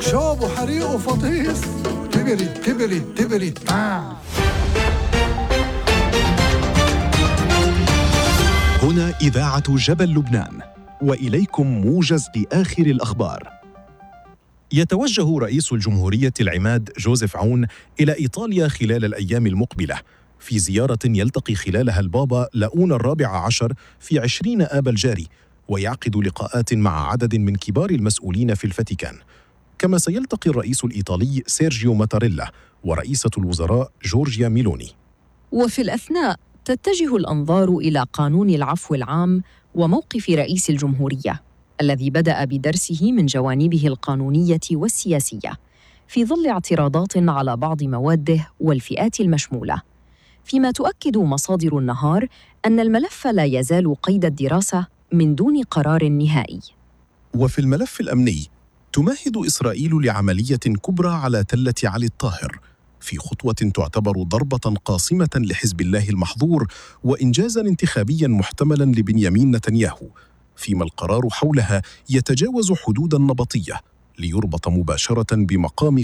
شوب وحريق وفطيس، تبرد تبرد تبرد. هنا إذاعة جبل لبنان، وإليكم موجز لآخر الأخبار. يتوجه رئيس الجمهورية العماد جوزيف عون إلى إيطاليا خلال الأيام المقبلة، في زيارة يلتقي خلالها البابا لاؤون الرابع عشر في 20 آب الجاري، ويعقد لقاءات مع عدد من كبار المسؤولين في الفاتيكان. كما سيلتقي الرئيس الإيطالي سيرجيو ماتاريلا ورئيسة الوزراء جورجيا ميلوني. وفي الأثناء تتجه الأنظار إلى قانون العفو العام وموقف رئيس الجمهورية الذي بدأ بدرسه من جوانبه القانونية والسياسية، في ظل اعتراضات على بعض مواده والفئات المشمولة، فيما تؤكد مصادر النهار أن الملف لا يزال قيد الدراسة من دون قرار نهائي. وفي الملف الأمني تمهد إسرائيل لعملية كبرى على تلة علي الطاهر، في خطوة تعتبر ضربة قاصمة لحزب الله المحظور وإنجازاً انتخابياً محتملاً لبنيامين نتنياهو، فيما القرار حولها يتجاوز حدود النبطية ليربط مباشرة بمقام